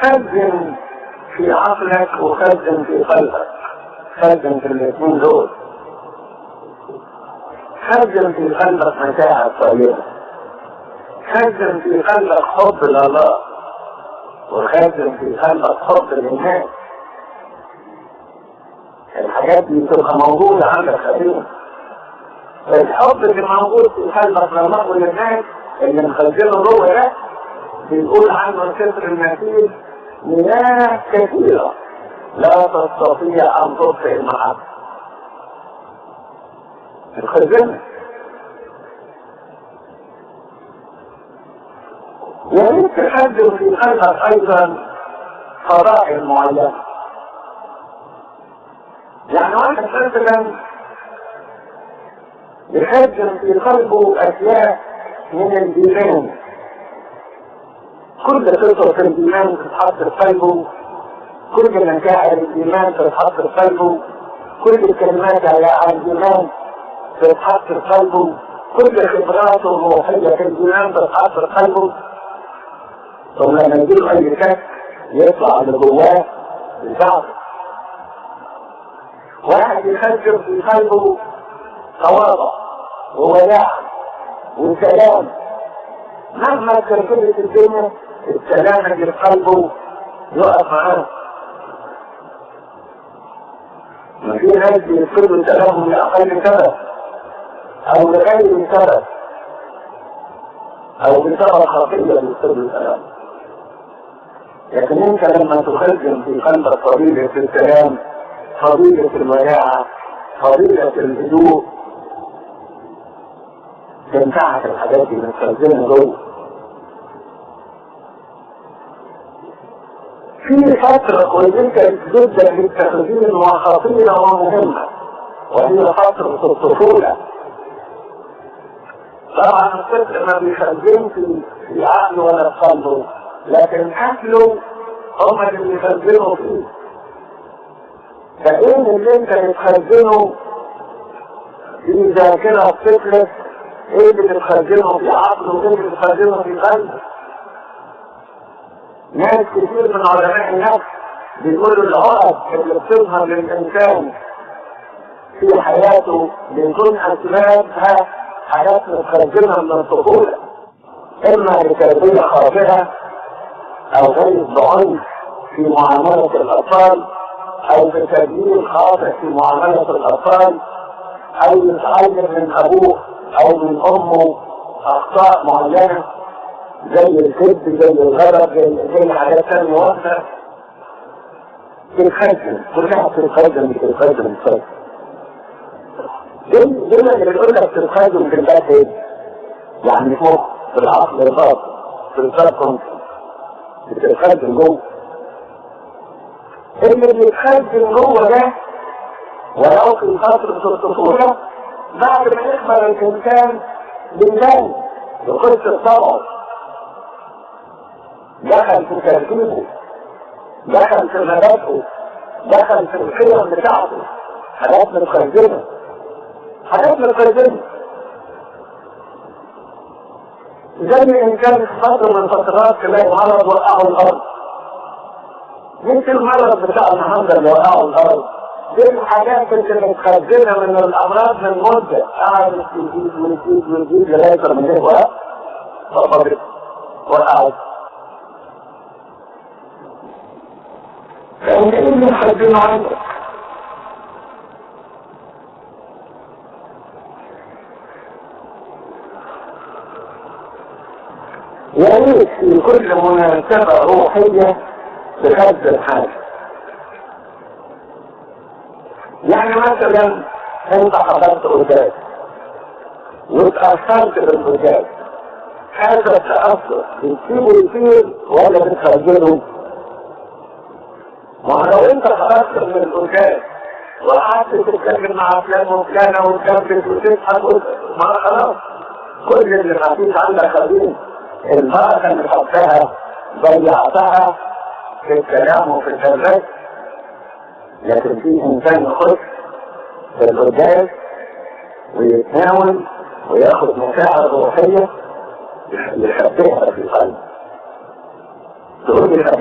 خزن في عقلك وخزن في قلبك، خزن في الاثنين دول. خزن في قلبك متاعب طيبة، خزن في قلبك حب لله، وخزن في قلبك حب للناس. الحاجات دي تبقى موجودة عندك خزينة. الحب اللي موجود في قلبك لله وللناس اللي مخزنه جوه ده بيقول عنه سفر المسيح: مياه كثيرة لا تستطيع أن تطفئ المحبة. الخزنة يريد تخزن في قلبك أيضا فضائل معينة. يعني واحد مثلا يخزن في قلبه أشياء من الإيمان، كل قطعة في الإيمان تتحط في قلبه، كل مشاعر الإيمان تتحط في قلبه، كل الكلمات عن الإيمان تتحط في قلبه، كل خبراته الروحية في الإيمان تتحط في قلبه. ثم لما يجيله أي شك يطلع اللي جواه يساعده. واحد يخزن في قلبه تواضع ووداع وسلام، مهما كركبت الدنيا السلام اللي في قلبه يقف معاه. ما في ناس بيفقدوا سلامهم لأقل سبب أو لغير سبب أو بسبب خطية بيفقدوا سلام. لكن أنت لما تخزن في قلبك فضيلة السلام، فضيلة الوداعة، فضيلة الهدوء، تنفعك الحاجات اللي بتخزنها جوه. في فترة كويسة جدا للتخزين وخطيرة ومهمة، وهي فترة الطفولة. طبعا الطفل ما بيخزنش في عقله ولا في قلبه، لكن أهله هم اللي بيخزنوا فيه. فإيه اللي انت بتخزنه في ذاكرة الطفل؟ ايه اللي بتخزنه في عقله وايه اللي بتخزنه في قلبه؟ ناس كتير من علماء النفس بيقولوا العقد اللي بتظهر للإنسان في حياته بيكون أسبابها حاجات متخزنة من الطفولة، إما لتربية خاطئة أو غير عنف في معاملة الأطفال، أو بتدليل خاطئ في معاملة الأطفال، أو يتعلم من أبوه أو من أمه أخطاء معينة زي الكذب، زي الغضب، زي حاجات ثانية واحدة. تتخزن كلها، تتخزن مش تتخزن الصوت. دي اللي بتقول لك تتخزن في الباب ايه؟ يعني فوق في العقل الباطن في الفرق بتتخزن جوه. اللي بيتخزن جوه ده ولو في فترة الطفولة بعد ما يكبر الإنسان بالله يخش الطبع، دخل في تركيبه، دخل في مبادئه، دخل في القيم بتاعته، حاجات متخزنة، حاجات متخزنة. زي إنسان في فترة من فترات تلاقي مرض وقعه الأرض، يمكن المرض بتاع النهارده اللي وقعه الأرض دي الحاجات اللي متخزنة من الأمراض من مدة، قاعد ويزيد لغاية من ايه وقعت. فإن إيه اللي مخزنه عندك؟ يريد في كل مناسبة روحية تخزن حاجة. يعني مثلا انت حضرت قداس واتأثرت بالقداس، هذا التأثر بتسيبه يصير ولا بتخزنه؟ ما لو انت حضرت من القداس وقعدت تتكلم مع فلان وفلانة وتكبر وتضحك ما خلاص كل اللي خفيف عندك خزين. البركة اللي حطها ضيعتها في الكلام وفي الدرس. لكن في انسان يخش في القداس ويتناول وياخد مشاعر روحية يحبها في قلبه. تقول لي